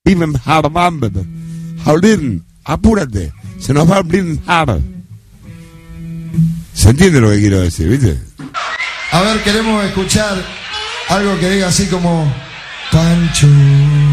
Jaulín, apúrate, se nos va a abrir. ¿Se entiende lo que quiero decir, viste? A ver, queremos escuchar algo que diga así como Pancho.